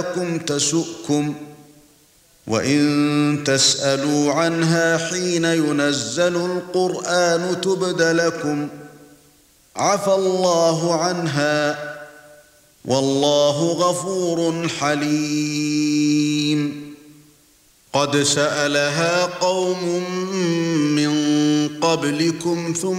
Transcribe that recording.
لكم تسؤكم وإن تسألوا عنها حين ينزل القرآن تبد لكم عفى الله عنها والله غفور حليم قد سألها قوم من قبلكم ثم